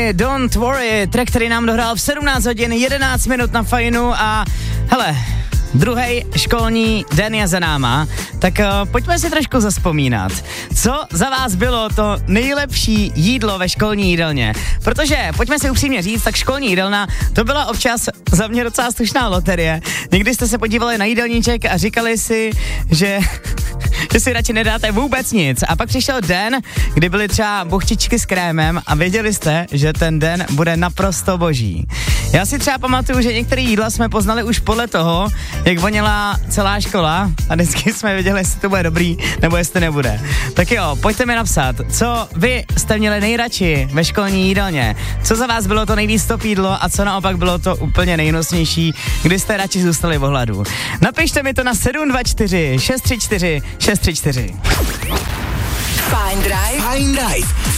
Don't Worry, track, který nám dohrál v 17 hodin 11 minut na Fajnu a hele, druhý školní den je za náma, tak pojďme si trošku zavzpomínat. Co za vás bylo to nejlepší jídlo ve školní jídelně? Protože, pojďme si upřímně říct, tak školní jídelna, to byla občas za mě docela slušná loterie. Někdy jste se podívali na jídelníček a říkali si, že si radši nedáte vůbec nic. A pak přišel den, kdy byly třeba buchtičky s krémem a věděli jste, že ten den bude naprosto boží. Já si třeba pamatuju, že některé jídla jsme poznali už podle toho, jak voněla celá škola a vždycky jsme věděli, jestli to bude dobrý, nebo jestli nebude. Tak jo, pojďte mi napsat, co vy jste měli nejradši ve školní jídelně, co za vás bylo to nejvíc top jídlo a co naopak bylo to úplně nejhnusnější, kdy jste radši zůstali v hladu. Napište mi to na 724 634 634. Fajn Drive